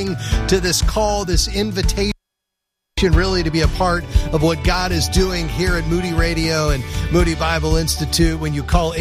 to this call, this invitation, really to be a part of what God is doing here at Moody Radio and Moody Bible Institute when you call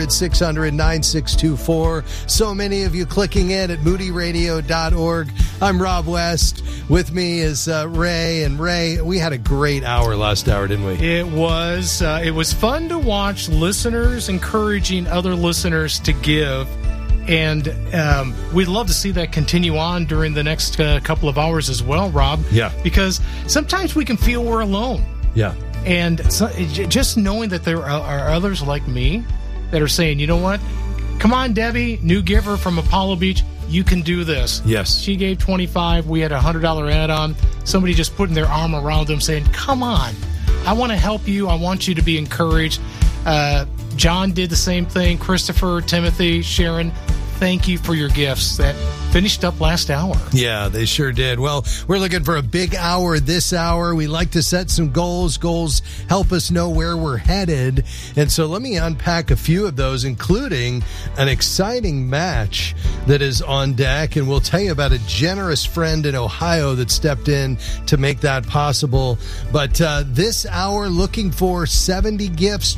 800-600-9624. So many of you clicking in at moodyradio.org. I'm Rob West. With me is Ray. And Ray, we had a great hour last hour, didn't we? It was fun to watch listeners encouraging other listeners to give. And we'd love to see that continue on during the next couple of hours as well, Rob. Yeah. Because sometimes we can feel we're alone. Yeah. And so, just knowing that there are others like me that are saying, you know what? Come on, Debbie, new giver from Apollo Beach. You can do this. Yes. She gave $25. We had a $100 add-on. Somebody just putting their arm around them saying, come on. I want to help you. I want you to be encouraged. John did the same thing. Christopher, Timothy, Sharon, thank you for your gifts that finished up last hour. Yeah, they sure did. Well, we're looking for a big hour this hour. We like to set some goals. Goals help us know where we're headed. And so let me unpack a few of those, including an exciting match that is on deck. And we'll tell you about a generous friend in Ohio that stepped in to make that possible. But this hour, looking for 70 gifts,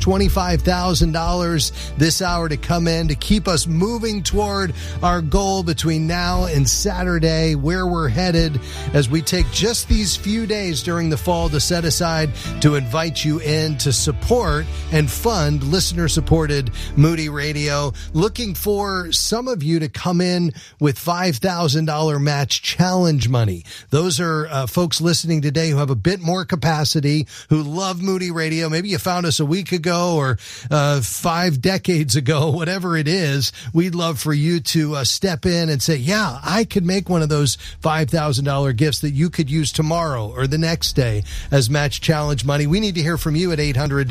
$25,000 this hour to come in to keep us moving toward our goal between now and Saturday, where we're headed as we take just these few days during the fall to set aside to invite you in to support and fund listener-supported Moody Radio. Looking for some of you to come in with $5,000 match challenge money. Those are folks listening today who have a bit more capacity, who love Moody Radio. Maybe you found us a week ago or 5 decades ago, whatever it is. We'd love for you to step in and say, yeah, I could make one of those $5,000 gifts that you could use tomorrow or the next day as match challenge money. We need to hear from you at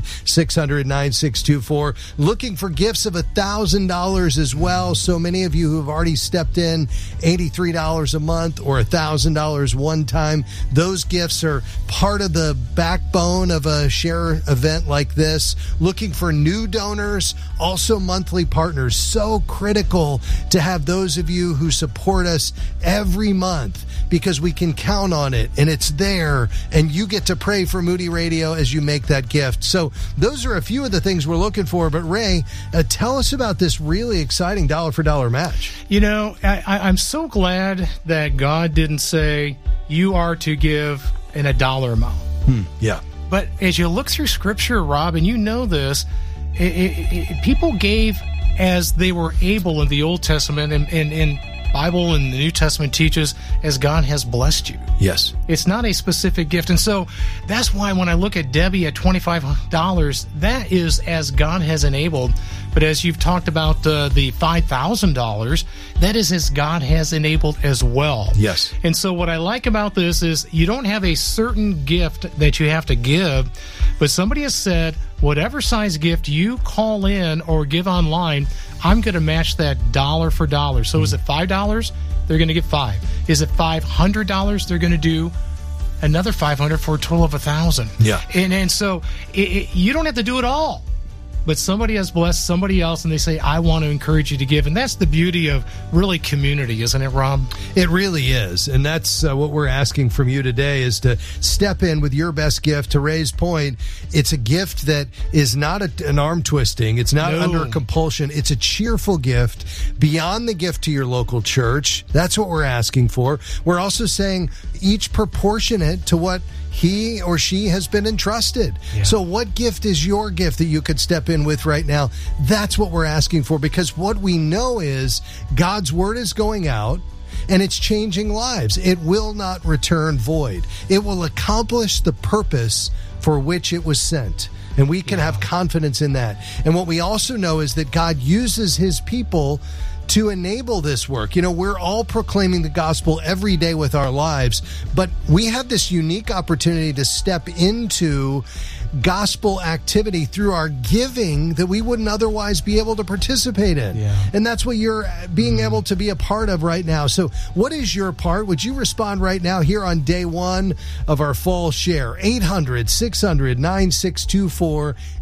800-600-9624. Looking for gifts of $1,000 as well. So many of you who have already stepped in, $83 a month or $1,000 one time. Those gifts are part of the backbone of a share event like this. Looking for new donors, also monthly partners. So critical to have those of you who support us every month because we can count on it and it's there and you get to pray for Moody Radio as you make that gift. So those are a few of the things we're looking for. But Ray, tell us about this really exciting dollar for dollar match. You know, I'm so glad that God didn't say you are to give in a dollar amount. Yeah. But as you look through Scripture, Rob, and you know this, people gave as they were able in the Old Testament, and Bible and the New Testament teaches as God has blessed you. Yes. It's not a specific gift. And so that's why when I look at Debbie at $25, that is as God has enabled. But as you've talked about the $5,000, that is as God has enabled as well. Yes. And so what I like about this is you don't have a certain gift that you have to give, but somebody has said, whatever size gift you call in or give online, I'm going to match that dollar for dollar. So is it $5? They're going to get $5. Is it $500? They're going to do another $500 for a total of $1,000. Yeah. And so you don't have to do it all. But somebody has blessed somebody else, and they say, I want to encourage you to give. And that's the beauty of really community, isn't it, Rob? It really is. And that's what we're asking from you today is to step in with your best gift. To Ray's point, it's a gift that is not an arm twisting. It's not under compulsion. It's a cheerful gift beyond the gift to your local church. That's what we're asking for. We're also saying each proportionate to what he or she has been entrusted. Yeah. So what gift is your gift that you could step in with right now? That's what we're asking for, because what we know is God's word is going out and it's changing lives. It will not return void. It will accomplish the purpose for which it was sent. And we can have confidence in that. And what we also know is that God uses his people to enable this work. You know, we're all proclaiming the gospel every day with our lives, but we have this unique opportunity to step into gospel activity through our giving that we wouldn't otherwise be able to participate in. Yeah. And that's what you're being able to be a part of right now. So what is your part? Would you respond right now here on day one of our fall share? 800-600-9624.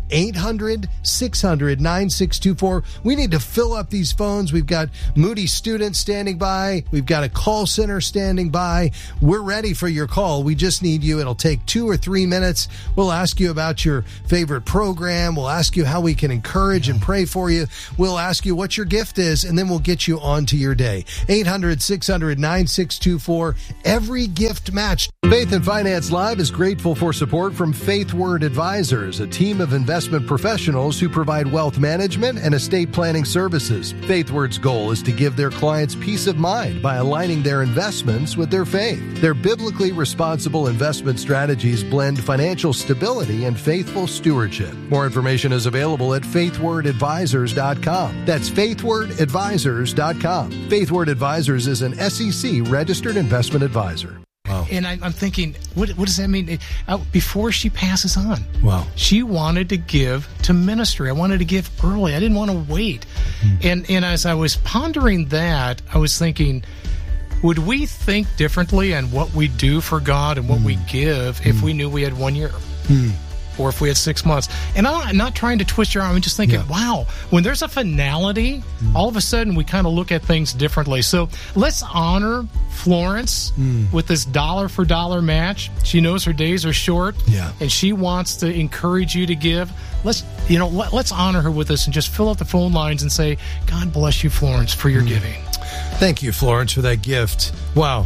800-600-9624. We need to fill up these phones. We've got Moody students standing by. We've got a call center standing by. We're ready for your call. We just need you. It'll take 2 or 3 minutes. We'll ask you about your favorite program. We'll ask you how we can encourage and pray for you. We'll ask you what your gift is, and then we'll get you on to your day. 800-600-9624. Every gift matched. Faith and Finance Live is grateful for support from Faith Word Advisors, a team of investment professionals who provide wealth management and estate planning services. Faith Word's goal is to give their clients peace of mind by aligning their investments with their faith. Their biblically responsible investment strategies blend financial stability and faithful stewardship. More information is available at faithwordadvisors.com. That's faithwordadvisors.com. Faith Word Advisors is an SEC registered investment advisor. Wow. And I'm thinking, what does that mean? Before she passes on, wow, she wanted to give to ministry. I wanted to give early. I didn't want to wait. And as I was pondering that, I was thinking, would we think differently on what we do for God and what we give if we knew we had 1 year? Or if we had 6 months. And I'm not trying to twist your arm. I'm just thinking, wow, when there's a finality, all of a sudden we kind of look at things differently. So let's honor Florence with this dollar for dollar match. She knows her days are short, and she wants to encourage you to give. Let's honor her with this and just fill out the phone lines and say, God bless you, Florence, for your giving. Thank you, Florence, for that gift. Wow.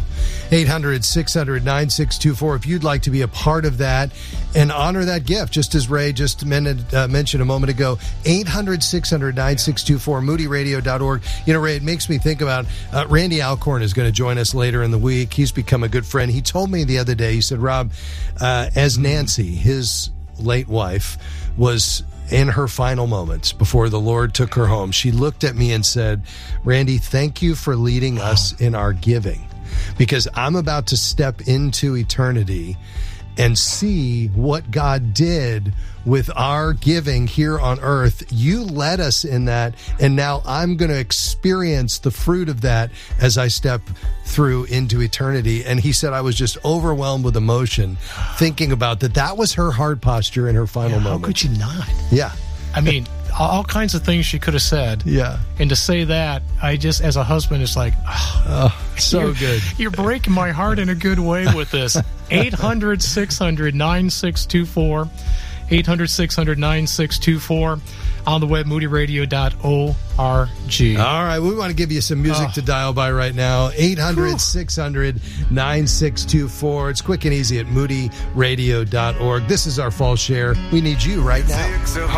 800-600-9624. If you'd like to be a part of that and honor that gift, just as Ray just mentioned a moment ago, 800-600-9624, moodyradio.org. You know, Ray, it makes me think about Randy Alcorn is going to join us later in the week. He's become a good friend. He told me the other day, he said, Rob, as Nancy, his late wife, was in her final moments before the Lord took her home, she looked at me and said, Randy, thank you for leading us in our giving, because I'm about to step into eternity and see what God did with our giving here on earth. You led us in that, and now I'm going to experience the fruit of that as I step through into eternity. And he said, I was just overwhelmed with emotion thinking about that. That was her heart posture in her final moment. How could you not? Yeah. I mean, all kinds of things she could have said. Yeah. And to say that, I just, as a husband, it's like, good. You're breaking my heart in a good way with this. 800-600-9624. 800-600-9624. On the web, moodyradio.org. All right, we want to give you some music to dial by right now. 800-600-9624. It's quick and easy at moodyradio.org. This is our fall share. We need you right now.